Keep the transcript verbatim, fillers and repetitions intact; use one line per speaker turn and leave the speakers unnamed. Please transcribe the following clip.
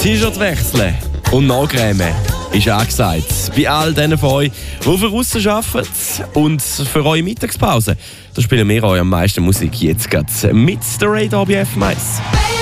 T-Shirt wechseln und nachcremen ist angesagt. Bei all denen von euch, die für aussen arbeiten und für eure Mittagspause. Da spielen wir euch am meisten Musik jetzt gerade mit der Radar bei F M eins.